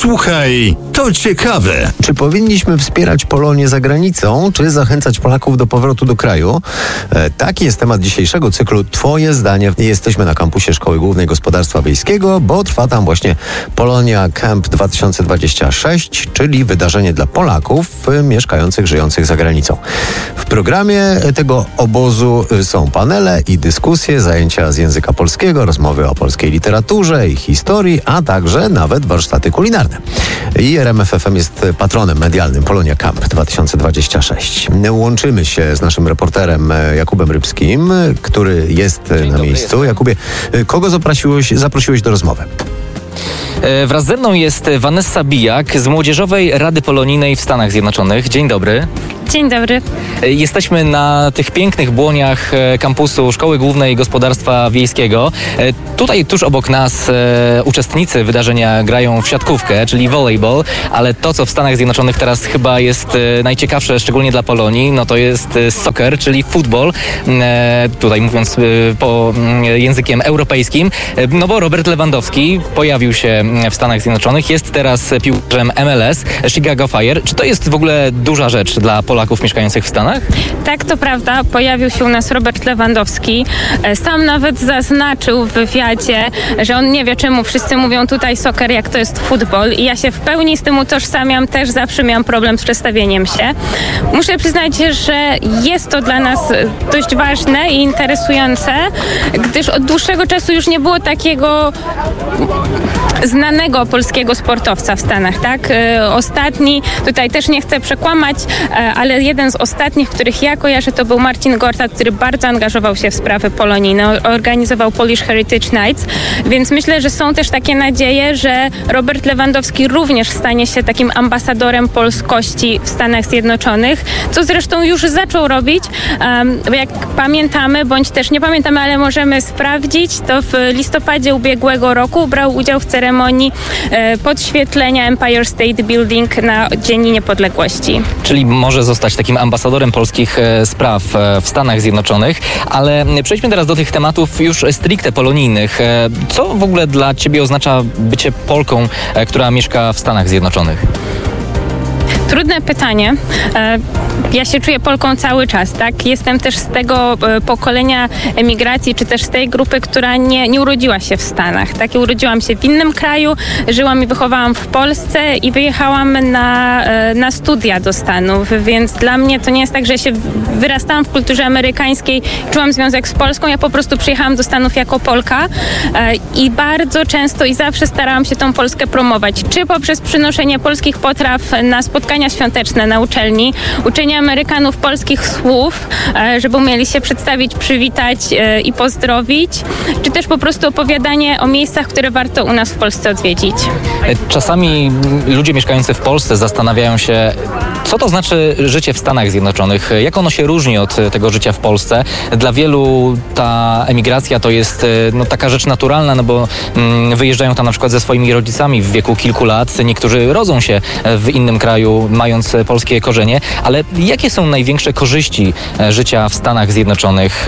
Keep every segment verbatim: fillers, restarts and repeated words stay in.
Słuchaj, to ciekawe. Czy powinniśmy wspierać Polonię za granicą, czy zachęcać Polaków do powrotu do kraju? E, taki jest temat dzisiejszego cyklu Twoje zdanie. Jesteśmy na kampusie Szkoły Głównej Gospodarstwa Wiejskiego, bo trwa tam właśnie Polonia Camp dwa tysiące dwadzieścia sześć, czyli wydarzenie dla Polaków y, mieszkających, żyjących za granicą. W programie tego obozu są panele i dyskusje, zajęcia z języka polskiego, rozmowy o polskiej literaturze i historii, a także nawet warsztaty kulinarne. I R M F F M jest patronem medialnym Polonia Camp dwa tysiące dwadzieścia sześć. Łączymy się z naszym reporterem Jakubem Rybskim, który jest Dzień na miejscu. Jestem. Jakubie, kogo zaprosiłeś, zaprosiłeś do rozmowy? Wraz ze mną jest Vanessa Bijak z Młodzieżowej Rady Polonijnej w Stanach Zjednoczonych. Dzień dobry. Dzień dobry. Jesteśmy na tych pięknych błoniach kampusu Szkoły Głównej Gospodarstwa Wiejskiego. Tutaj tuż obok nas e, uczestnicy wydarzenia grają w siatkówkę, czyli volleyball, ale to, co w Stanach Zjednoczonych teraz chyba jest e, najciekawsze, szczególnie dla Polonii, no to jest e, soccer, czyli futbol, e, tutaj mówiąc e, po e, językiem europejskim, e, no bo Robert Lewandowski pojawił się w Stanach Zjednoczonych, jest teraz piłkarzem M L S, Chicago Fire. Czy to jest w ogóle duża rzecz dla Polaków mieszkających w Stanach? Tak, to prawda. Pojawił się u nas Robert Lewandowski. Sam nawet zaznaczył w wywiadzie, że on nie wie, czemu wszyscy mówią tutaj soccer, jak to jest futbol. I ja się w pełni z tym utożsamiam. Też zawsze miałam problem z przestawieniem się. Muszę przyznać, że jest to dla nas dość ważne i interesujące, gdyż od dłuższego czasu już nie było takiego znanego polskiego sportowca w Stanach, tak? Ostatni, tutaj też nie chcę przekłamać, ale jeden z ostatnich, których ja kojarzę, to był Marcin Gortat, który bardzo angażował się w sprawy polonijne, organizował Polish Heritage Nights, więc myślę, że są też takie nadzieje, że Robert Lewandowski również stanie się takim ambasadorem polskości w Stanach Zjednoczonych, co zresztą już zaczął robić. Um, jak pamiętamy, bądź też nie pamiętamy, ale możemy sprawdzić, to w listopadzie ubiegłego roku brał udział w ceremonii e, podświetlenia Empire State Building na Dzień Niepodległości. Czyli może zostać takim ambasadorem polskich e, spraw e, w Stanach Zjednoczonych, ale przejdźmy teraz do tych tematów już stricte polonijnych. E, co w ogóle dla Ciebie oznacza bycie Polką, e, która mieszka w Stanach Zjednoczonych? Trudne pytanie. Ja się czuję Polką cały czas, tak? Jestem też z tego pokolenia emigracji, czy też z tej grupy, która nie, nie urodziła się w Stanach, tak? Urodziłam się w innym kraju, żyłam i wychowałam w Polsce i wyjechałam na, na studia do Stanów, więc dla mnie to nie jest tak, że się wyrastałam w kulturze amerykańskiej, czułam związek z Polską, ja po prostu przyjechałam do Stanów jako Polka i bardzo często i zawsze starałam się tą Polskę promować, czy poprzez przynoszenie polskich potraw na spotkania świąteczne na uczelni, uczenie Amerykanów polskich słów, żeby umieli się przedstawić, przywitać i pozdrowić, czy też po prostu opowiadanie o miejscach, które warto u nas w Polsce odwiedzić. Czasami ludzie mieszkający w Polsce zastanawiają się, co to znaczy życie w Stanach Zjednoczonych, jak ono się różni od tego życia w Polsce. Dla wielu ta emigracja to jest no, taka rzecz naturalna, no bo mm, wyjeżdżają tam na przykład ze swoimi rodzicami w wieku kilku lat, niektórzy rodzą się w innym kraju, mając polskie korzenie, ale jakie są największe korzyści życia w Stanach Zjednoczonych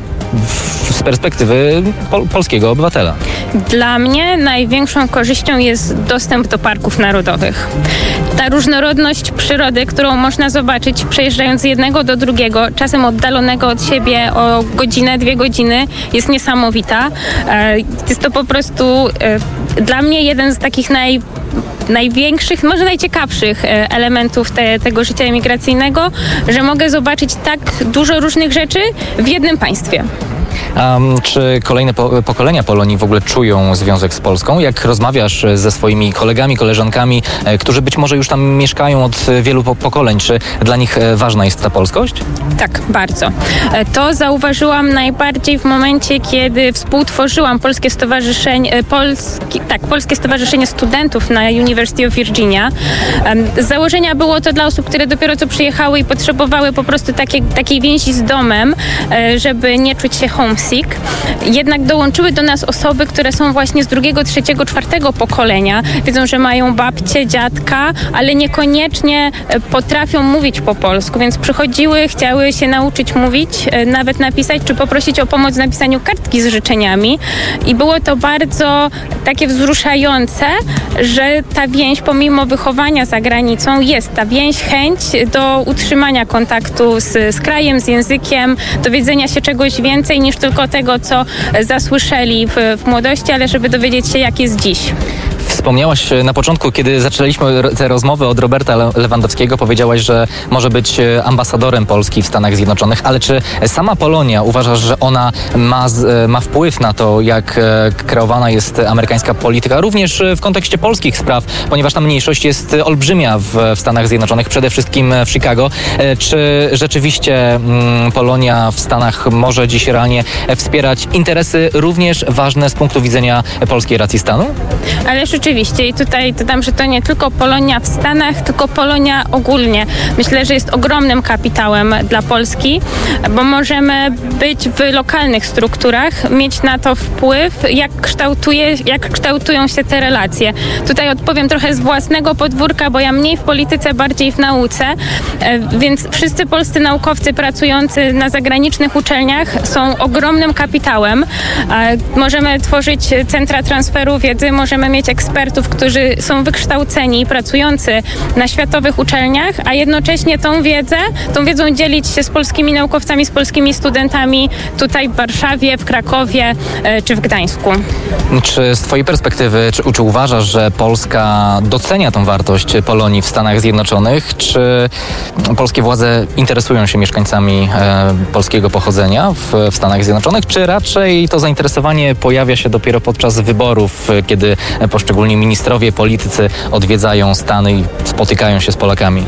z perspektywy pol- polskiego obywatela? Dla mnie największą korzyścią jest dostęp do parków narodowych. Ta różnorodność przyrody, którą można zobaczyć przejeżdżając z jednego do drugiego, czasem oddalonego od siebie o godzinę, dwie godziny, jest niesamowita. Jest to po prostu dla mnie jeden z takich naj największych, może najciekawszych elementów te, tego życia emigracyjnego, że mogę zobaczyć tak dużo różnych rzeczy w jednym państwie. Um, czy kolejne po- pokolenia Polonii w ogóle czują związek z Polską? Jak rozmawiasz ze swoimi kolegami, koleżankami, e, którzy być może już tam mieszkają od wielu po- pokoleń, czy dla nich e, ważna jest ta polskość? Tak, bardzo. E, to zauważyłam najbardziej w momencie, kiedy współtworzyłam Polskie Stowarzyszenie, e, Polski, tak, Polskie Stowarzyszenie Studentów na University of Virginia. E, z założenia było to dla osób, które dopiero co przyjechały i potrzebowały po prostu takie, takiej więzi z domem, e, żeby nie czuć się home homesick. Jednak dołączyły do nas osoby, które są właśnie z drugiego, trzeciego, czwartego pokolenia. Wiedzą, że mają babcię, dziadka, ale niekoniecznie potrafią mówić po polsku, więc przychodziły, chciały się nauczyć mówić, nawet napisać, czy poprosić o pomoc w napisaniu kartki z życzeniami. I było to bardzo takie wzruszające, że ta więź, pomimo wychowania za granicą, jest ta więź, chęć do utrzymania kontaktu z, z krajem, z językiem, dowiedzenia się czegoś więcej niż tylko tego, co zasłyszeli w, w młodości, ale żeby dowiedzieć się, jak jest dziś. Wspomniałaś na początku, kiedy zaczęliśmy te rozmowy od Roberta Lewandowskiego, powiedziałaś, że może być ambasadorem Polski w Stanach Zjednoczonych, ale czy sama Polonia, uważasz, że ona ma, ma wpływ na to, jak kreowana jest amerykańska polityka, również w kontekście polskich spraw, ponieważ ta mniejszość jest olbrzymia w, w Stanach Zjednoczonych, przede wszystkim w Chicago. Czy rzeczywiście mm, Polonia w Stanach może dziś realnie wspierać interesy również ważne z punktu widzenia polskiej racji stanu? Ale rzeczywiście i tutaj dodam, że to nie tylko Polonia w Stanach, tylko Polonia ogólnie. Myślę, że jest ogromnym kapitałem dla Polski, bo możemy być w lokalnych strukturach, mieć na to wpływ, jak, kształtuje, jak kształtują się te relacje. Tutaj odpowiem trochę z własnego podwórka, bo ja mniej w polityce, bardziej w nauce, więc wszyscy polscy naukowcy pracujący na zagranicznych uczelniach są ogromnym kapitałem. Możemy tworzyć centra transferu wiedzy, możemy mieć ekspertów, którzy są wykształceni i pracujący na światowych uczelniach, a jednocześnie tą wiedzę, tą wiedzą dzielić się z polskimi naukowcami, z polskimi studentami tutaj w Warszawie, w Krakowie czy w Gdańsku. Czy z twojej perspektywy, czy, czy uważasz, że Polska docenia tą wartość Polonii w Stanach Zjednoczonych? Czy polskie władze interesują się mieszkańcami e, polskiego pochodzenia w, w Stanach Zjednoczonych? Czy raczej to zainteresowanie pojawia się dopiero podczas wyborów, kiedy poszczególni ministrowie, politycy odwiedzają Stany i spotykają się z Polakami?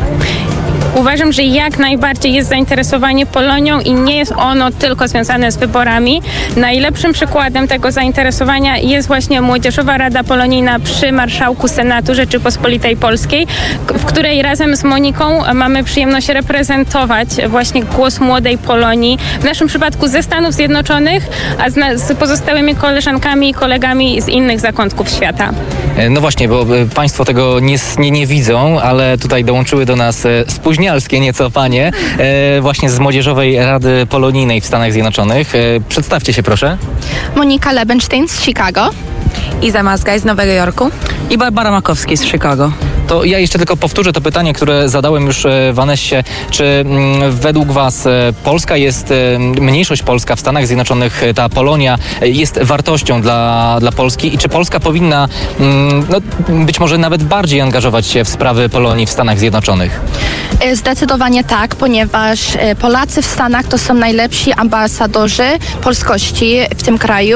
Uważam, że jak najbardziej jest zainteresowanie Polonią i nie jest ono tylko związane z wyborami. Najlepszym przykładem tego zainteresowania jest właśnie Młodzieżowa Rada Polonijna przy Marszałku Senatu Rzeczypospolitej Polskiej, w której razem z Moniką mamy przyjemność reprezentować właśnie głos młodej Polonii, w naszym przypadku ze Stanów Zjednoczonych, a z, z pozostałymi koleżankami i kolegami z innych zakątków świata. No właśnie, bo państwo tego nie, nie, nie widzą, ale tutaj dołączyły do nas spóźnialskie nieco panie, e, właśnie z Młodzieżowej Rady Polonijnej w Stanach Zjednoczonych. E, przedstawcie się proszę. Monika Lebenstein z Chicago. Iza Mazgaj z Nowego Jorku. I Barbara Makowski z Chicago. To ja jeszcze tylko powtórzę to pytanie, które zadałem już Vanessie. Czy mm, według was Polska jest, mniejszość polska w Stanach Zjednoczonych, ta Polonia jest wartością dla, dla Polski i czy Polska powinna mm, no, być może nawet bardziej angażować się w sprawy Polonii w Stanach Zjednoczonych? Zdecydowanie tak, ponieważ Polacy w Stanach to są najlepsi ambasadorzy polskości w tym kraju.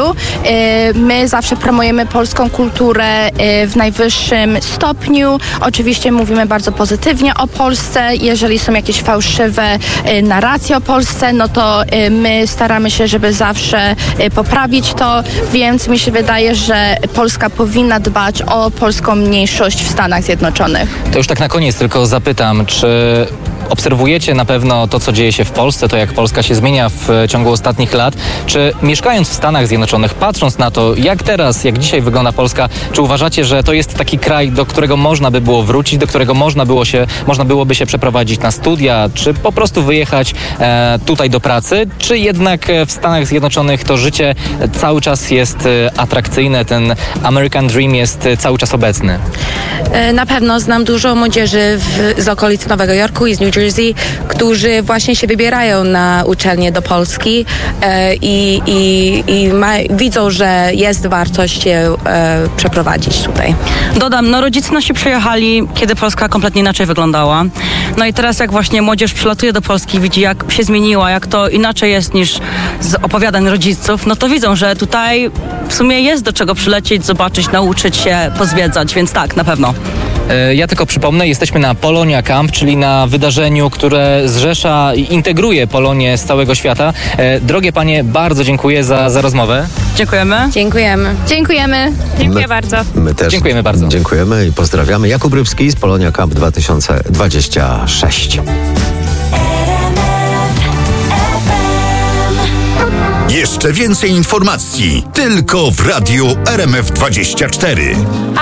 My zawsze promujemy polską kulturę w najwyższym stopniu. Oczywiście mówimy bardzo pozytywnie o Polsce. Jeżeli są jakieś fałszywe narracje o Polsce, no to my staramy się, żeby zawsze poprawić to, więc mi się wydaje, że Polska powinna dbać o polską mniejszość w Stanach Zjednoczonych. To już tak na koniec tylko zapytam, czy obserwujecie na pewno to, co dzieje się w Polsce, to jak Polska się zmienia w ciągu ostatnich lat. Czy mieszkając w Stanach Zjednoczonych, patrząc na to, jak teraz, jak dzisiaj wygląda Polska, czy uważacie, że to jest taki kraj, do którego można by było wrócić, do którego można, było się, można byłoby się przeprowadzić na studia, czy po prostu wyjechać e, tutaj do pracy, czy jednak w Stanach Zjednoczonych to życie cały czas jest e, atrakcyjne, ten American Dream jest e, cały czas obecny? Na pewno znam dużo młodzieży w, z okolic Nowego Jorku i z New Jersey, którzy właśnie się wybierają na uczelnię do Polski e, i, i, i ma, widzą, że jest wartość się e, przeprowadzić tutaj. Dodam, no rodzice nasi przyjechali, kiedy Polska kompletnie inaczej wyglądała. No i teraz jak właśnie młodzież przylatuje do Polski, widzi jak się zmieniła, jak to inaczej jest niż z opowiadań rodziców, no to widzą, że tutaj w sumie jest do czego przylecieć, zobaczyć, nauczyć się, pozwiedzać, więc tak, na pewno. Ja tylko przypomnę, jesteśmy na Polonia Camp, czyli na wydarzeniu, które zrzesza i integruje Polonię z całego świata. Drogie panie, bardzo dziękuję za, za rozmowę. Dziękujemy. Dziękujemy. Dziękujemy. Dziękuję My, bardzo. My też Dziękujemy bardzo. Dziękujemy i pozdrawiamy. Jakub Rybski z Polonia Camp dwa tysiące dwudziesty szósty. Jeszcze więcej informacji tylko w Radiu R M F dwadzieścia cztery.